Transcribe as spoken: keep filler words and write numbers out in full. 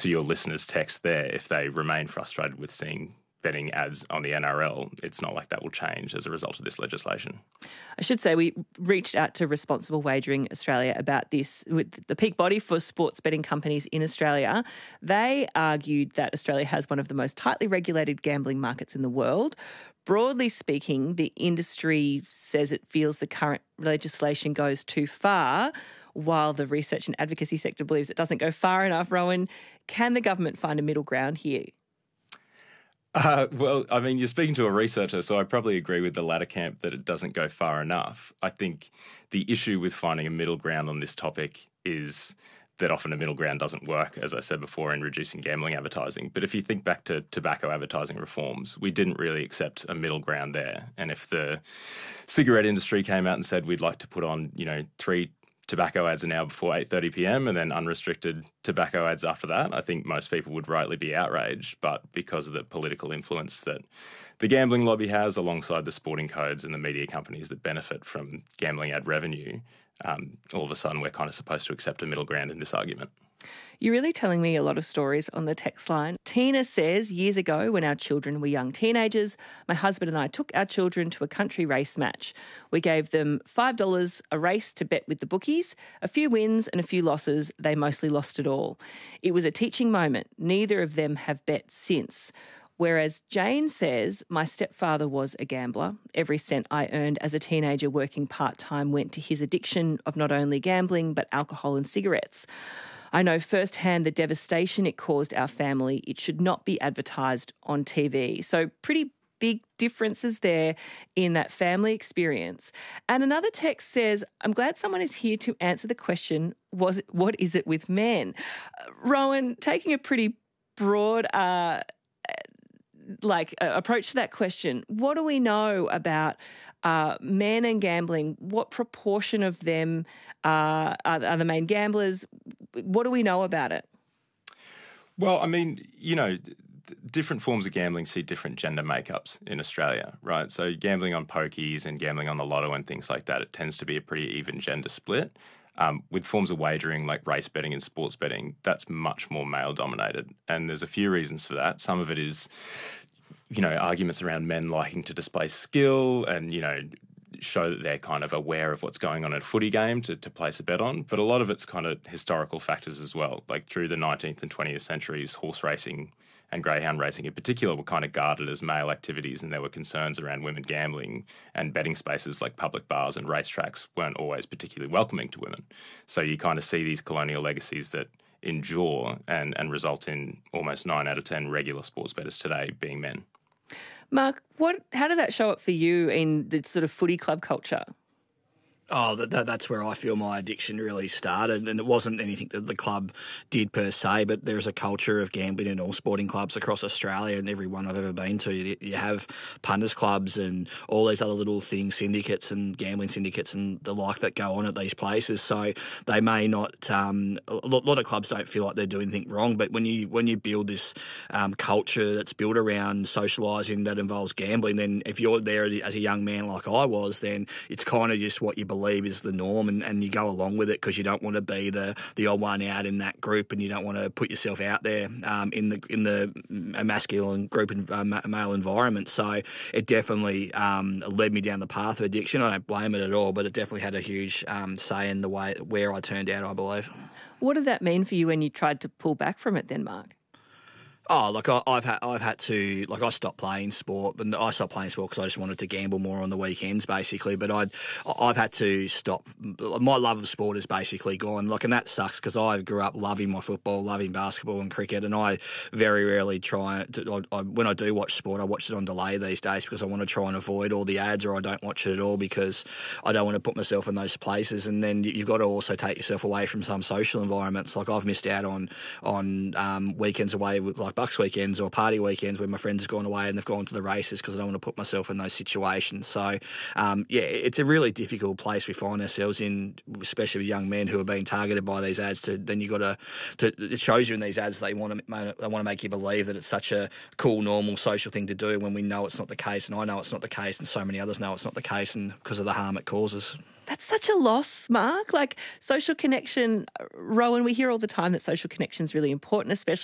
to your listeners' text there, if they remain frustrated with seeing betting ads on the N R L, it's not like that will change as a result of this legislation. I should say we reached out to Responsible Wagering Australia about this with the peak body for sports betting companies in Australia. They argued that Australia has one of the most tightly regulated gambling markets in the world. Broadly speaking, the industry says it feels the current legislation goes too far, while the research and advocacy sector believes it doesn't go far enough. Rowan, can the government find a middle ground here? Uh, well, I mean, you're speaking to a researcher, so I probably agree with the latter camp that it doesn't go far enough. I think the issue with finding a middle ground on this topic is that often a middle ground doesn't work, as I said before, in reducing gambling advertising. But if you think back to tobacco advertising reforms, we didn't really accept a middle ground there. And if the cigarette industry came out and said we'd like to put on, you know, three tobacco ads an hour before eight thirty p.m. and then unrestricted tobacco ads after that, I think most people would rightly be outraged. But because of the political influence that the gambling lobby has alongside the sporting codes and the media companies that benefit from gambling ad revenue, um, all of a sudden we're kind of supposed to accept a middle ground in this argument. You're really telling me a lot of stories on the text line. Tina says, years ago when our children were young teenagers, my husband and I took our children to a country race match. We gave them five dollars a race to bet with the bookies, a few wins and a few losses. They mostly lost it all. It was a teaching moment. Neither of them have bet since. Whereas Jane says, my stepfather was a gambler. Every cent I earned as a teenager working part-time went to his addiction of not only gambling but alcohol and cigarettes. I know firsthand the devastation it caused our family. It should not be advertised on T V. So pretty big differences there in that family experience. And another text says, I'm glad someone is here to answer the question, was it, what is it with men? Uh, Rowan, taking a pretty broad uh, like uh, approach to that question, what do we know about uh, men and gambling? What proportion of them uh, are, are the main gamblers? What do we know about it? Well, I mean, you know, different forms of gambling see different gender makeups in Australia, right? So gambling on pokies and gambling on the lotto and things like that, it tends to be a pretty even gender split. Um, with forms of wagering like race betting and sports betting, that's much more male-dominated. And there's a few reasons for that. Some of it is, you know, arguments around men liking to display skill and, you know, show that they're kind of aware of what's going on at a footy game to, to place a bet on. But a lot of it's kind of historical factors as well. Like through the nineteenth and twentieth centuries, horse racing and greyhound racing in particular were kind of guarded as male activities, and there were concerns around women gambling, and betting spaces like public bars and racetracks weren't always particularly welcoming to women. So you kind of see these colonial legacies that endure and, and result in almost nine out of ten regular sports bettors today being men. Mark, what? How did that show up for you in the sort of footy club culture? Oh, that, that, that's where I feel my addiction really started, and it wasn't anything that the club did per se, but there's a culture of gambling in all sporting clubs across Australia, and every one I've ever been to. You, you have punters clubs and all these other little things, syndicates and gambling syndicates and the like that go on at these places. So they may not, um, a lot of clubs don't feel like they're doing anything wrong, but when you when you build this um, culture that's built around socialising that involves gambling, then if you're there as a young man like I was, then it's kind of just what you believe believe is the norm, and, and you go along with it because you don't want to be the, the odd one out in that group, and you don't want to put yourself out there um, in the in the masculine group and uh, male environment. So it definitely um, led me down the path of addiction. I don't blame it at all, but it definitely had a huge um, say in the way where I turned out, I believe. What did that mean for you when you tried to pull back from it then, Mark? Oh, look, I, I've had I've had to like I stopped playing sport, but I stopped playing sport because I just wanted to gamble more on the weekends, basically. But I I've had to stop. My love of sport is basically gone. Like, and that sucks because I grew up loving my football, loving basketball and cricket, and I very rarely try to. I, I, when I do watch sport, I watch it on delay these days because I want to try and avoid all the ads, or I don't watch it at all because I don't want to put myself in those places. And then you've got to also take yourself away from some social environments. Like I've missed out on on um, weekends away with like Bucks weekends or party weekends where my friends have gone away and they've gone to the races because I don't want to put myself in those situations. So, um, yeah, it's a really difficult place we find ourselves in, especially with young men who are being targeted by these ads. To then you got to, to, it shows you in these ads they want to they want to make you believe that it's such a cool, normal, social thing to do when we know it's not the case, and I know it's not the case, and so many others know it's not the case, and because of the harm it causes. That's such a loss, Mark. Like social connection, Rowan, we hear all the time that social connection is really important, especially